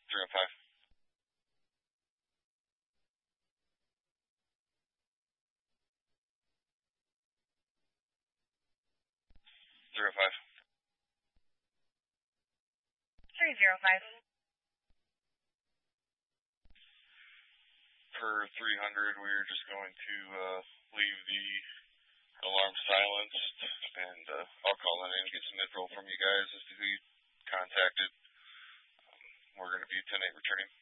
305. Per 300, we're just going to leave the alarm silenced, and I'll call in and get some info from you guys as to who you contacted. We're going to be 10-8 returning.